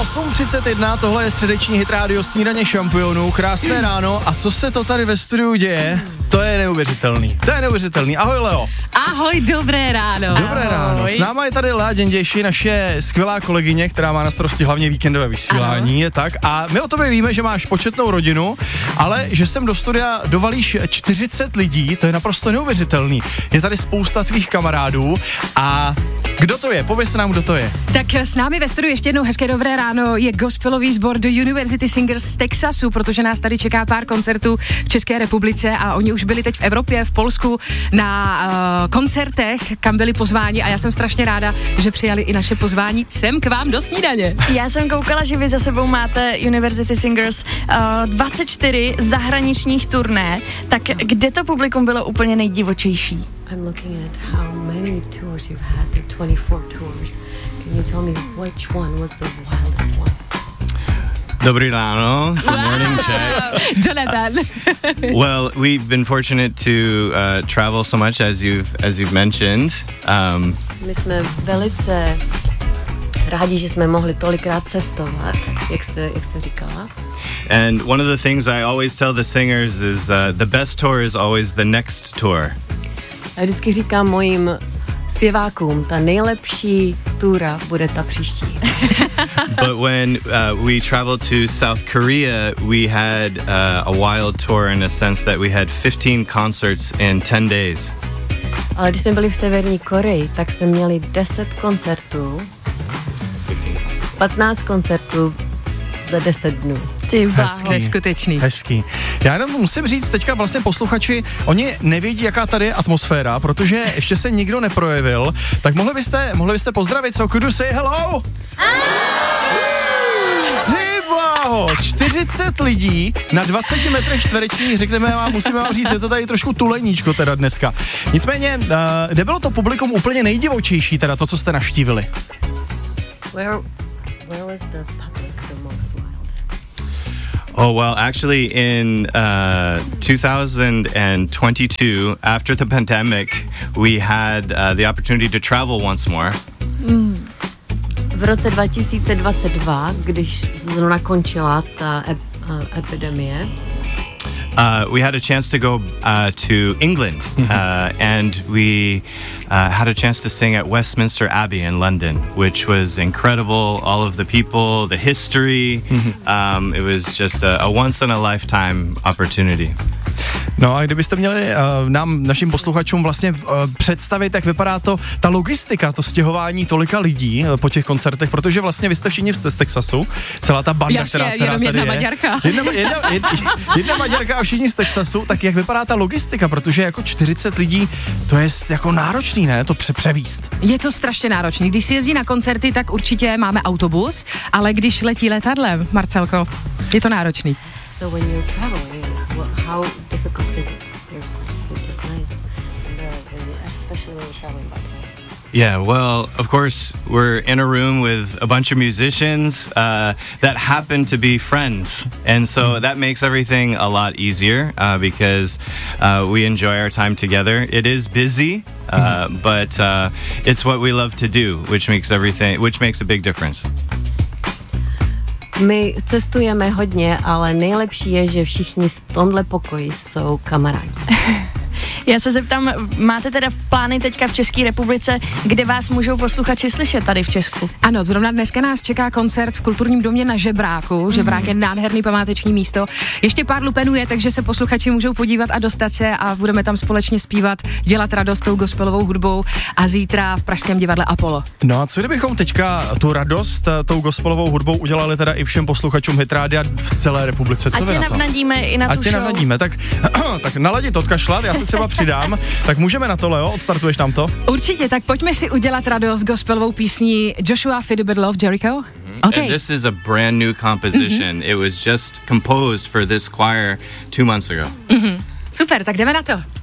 8:31, tohle je středeční hit rádio Snídaně šampionů, krásné ráno a co se to tady ve studiu děje, to je neuvěřitelný. Ahoj Leo. Ahoj, dobré ráno. Dobré ráno, s náma je tady Lea Děnděši, naše skvělá kolegyně, která má na starosti hlavně víkendové vysílání, je tak, a my o tobě víme, že máš početnou rodinu, ale že sem do studia dovalíš 40 lidí, to je naprosto neuvěřitelný. Je tady spousta tvých kamarádů a kdo to je? Pověz nám, kdo to je. Tak s námi ve studiu ještě jednou hezké dobré ráno je gospelový sbor The University Singers z Texasu, protože nás tady čeká pár koncertů v České republice a oni už byli teď v Evropě, v Polsku na koncertech, kam byli pozváni a já jsem strašně ráda, že přijali i naše pozvání sem k vám do snídaně. Já jsem koukala, že vy za sebou máte University Singers 24 zahraničních turné, tak kde to publikum bylo úplně nejdivočejší? I'm looking at how many tours you've had. There are 24 tours. Can you tell me which one was the wildest one? Dobrý ráno. Good morning, Czech. Jonathan. Well, we've been fortunate to travel so much as you've mentioned. My jsme velice rádi, že jsme mohli tolikrát cestovat, jak jste říkala. And one of the things I always tell the singers is the best tour is always the next tour. Já vždycky říkám mojim zpěvákům, ta nejlepší túra bude ta příští. But when we traveled to South Korea, we had a wild tour in a sense that we had 15 concerts in 10 days. Ale když jsme byli v Severní Koreji, tak jsme měli 10 koncertů, 15 koncertů za 10 dnů. Ty skutečný. Hezký. Já jenom musím říct, teďka vlastně posluchači, oni nevědí, jaká tady je atmosféra, protože ještě se nikdo neprojevil, tak mohli byste pozdravit, so could you say hello? Ty bláho, 40 lidí na 20 metrech čtverečních, musíme vám říct, je to tady trošku tuleníčko teda dneska. Nicméně, kde bylo to publikum úplně nejdivočejší, teda to, co jste navštívili? Where was the public the most wild? Oh, well, actually in 2022, after the pandemic, we had the opportunity to travel once more. V roce 2022, když zrovna končila ta epidemie, we had a chance to go to England, and we had a chance to sing at Westminster Abbey in London, which was incredible. All of the people, the history, it was just a once-in-a-lifetime opportunity. No a kdybyste měli našim posluchačům vlastně představit, jak vypadá ta logistika, to stěhování tolika lidí po těch koncertech, protože vlastně vy jste všichni z Texasu, celá ta banda, která tady jedna je. Maďarka. Jedna Maďarka a všichni z Texasu, tak jak vypadá ta logistika, protože jako 40 lidí, to je jako náročný, ne, to převíst. Je to strašně náročný. Když si jezdí na koncerty, tak určitě máme autobus, ale když letí letadlem, Marcelko, je to náročný. So when you're traveling, how difficult is it? Your sleepless nights, especially when you're traveling by plane. Yeah, well, of course, we're in a room with a bunch of musicians that happen to be friends. And so that makes everything a lot easier because we enjoy our time together. It is busy, but it's what we love to do, which makes a big difference. My cestujeme hodně, ale nejlepší je, že všichni v tomhle pokoji jsou kamarádi. Já se zeptám, máte teda plány teďka v České republice, kde vás můžou posluchači slyšet tady v Česku? Ano, zrovna dneska nás čeká koncert v kulturním domě na Žebráku. Žebrák je nádherný památeční místo. Ještě pár lupenů je, takže se posluchači můžou podívat a dostat se a budeme tam společně zpívat, dělat radost tou gospelovou hudbou a zítra v pražském divadle Apollo. No a co kdybychom teďka tu radost tou gospelovou hudbou udělali teda i všem posluchačům Hit Rádia v celé republice? Co vy na to? Ať navnadíme i na tu show. Navnadíme, tak naladit, odkašlat, já se třeba přidám. Tak můžeme na to, Leo, odstartuješ nám to? Určitě, tak pojďme si udělat radost gospelovou písní Joshua Fidibit Love Jericho. Okay. And this is a brand new composition. It was just composed for this choir 2 months ago. Super, tak jdeme na to.